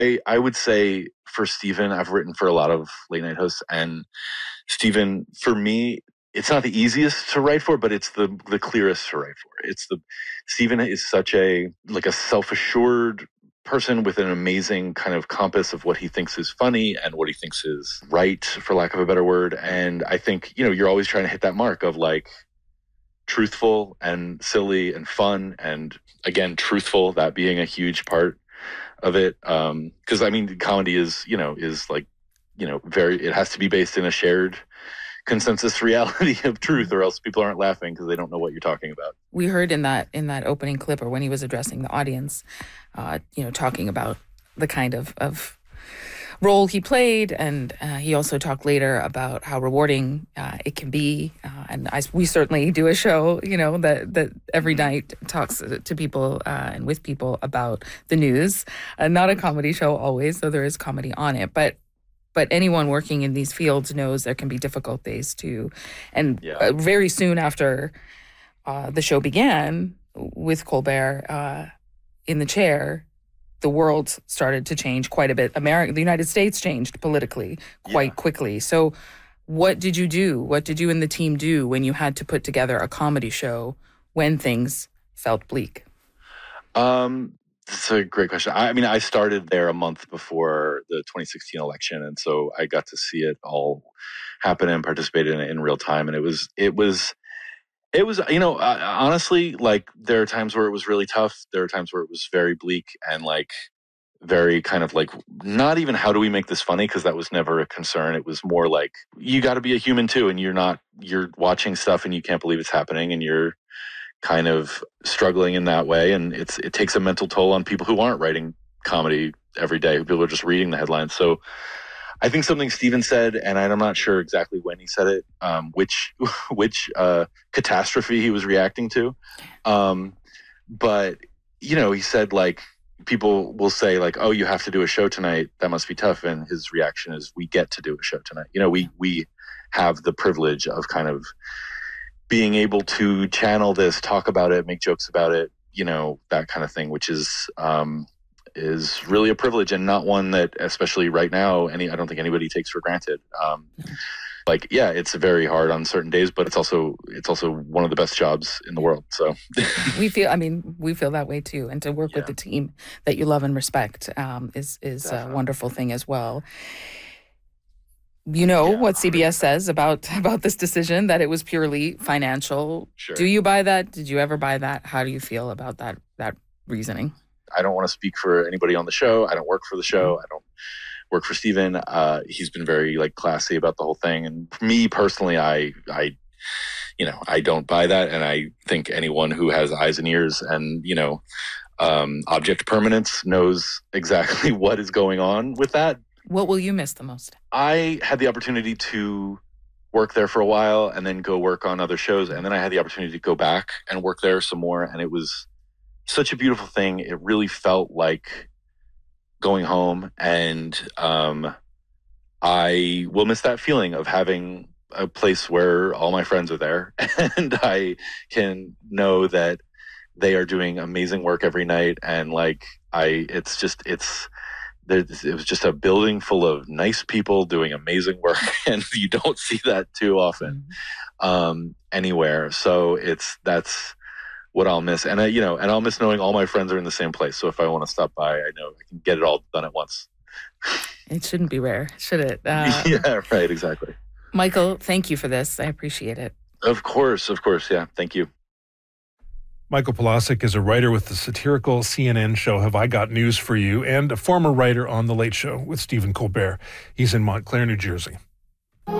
I would say for Stephen, I've written for a lot of late night hosts, and Stephen, for me, it's not the easiest to write for, but it's the clearest to write for. Stephen is such a self-assured person with an amazing kind of compass of what he thinks is funny and what he thinks is right, for lack of a better word. And I think, you're always trying to hit that mark of like truthful and silly and fun, and again, truthful, that being a huge part of it. Because comedy is like, it has to be based in a shared consensus reality of truth, or else people aren't laughing because they don't know what you're talking about. We heard in that opening clip, or when he was addressing the audience, talking about the kind of role he played, and he also talked later about how rewarding it can be. We certainly do a show, that every night talks to people and with people about the news. Not a comedy show always, though there is comedy on it, but anyone working in these fields knows there can be difficult days too. And very soon after the show began with Colbert in the chair, the world started to change quite a bit. The United States changed politically quite quickly. So what did you do? What did you and the team do when you had to put together a comedy show when things felt bleak? That's a great question. I started there a month before the 2016 election, and so I got to see it all happen and participate in real time. And it was honestly, like, there are times where it was really tough. There are times where it was very bleak and like very kind of like, not even how do we make this funny, because that was never a concern. It was more like, you got to be a human too, and you're watching stuff and you can't believe it's happening, and you're kind of struggling in that way. And it takes a mental toll on people who aren't writing comedy every day. People are just reading the headlines. So I think something Stephen said, and I'm not sure exactly when he said it, which catastrophe he was reacting to. But, he said, like, people will say, like, oh, you have to do a show tonight. That must be tough. And his reaction is, we get to do a show tonight. We have the privilege of kind of being able to channel this, talk about it, make jokes about it, that kind of thing, which is really a privilege, and not one that, especially right now, I don't think anybody takes for granted. It's very hard on certain days, but it's also one of the best jobs in the world. So we feel that way too. And to work with the team that you love and respect is a wonderful thing as well. What CBS says about this decision, that it was purely financial. Sure. Do you buy that? Did you ever buy that? How do you feel about that reasoning? I don't want to speak for anybody on the show. I don't work for the show. I don't work for Stephen. He's been very classy about the whole thing. And for me personally, I don't buy that. And I think anyone who has eyes and ears and, object permanence knows exactly what is going on with that. What will you miss the most? I had the opportunity to work there for a while and then go work on other shows. And then I had the opportunity to go back and work there some more. And it was such a beautiful thing. It really felt like going home. And I will miss that feeling of having a place where all my friends are there. And I can know that they are doing amazing work every night. And it was just a building full of nice people doing amazing work, and you don't see that too often anywhere. So that's what I'll miss, and and I'll miss knowing all my friends are in the same place. So if I want to stop by, I know I can get it all done at once. It shouldn't be rare, should it? Yeah, right, exactly. Michael, thank you for this. I appreciate it. Of course, yeah. Thank you. Michael Pawlowski is a writer with the satirical CNN show Have I Got News for You, and a former writer on The Late Show with Stephen Colbert. He's in Montclair, New Jersey.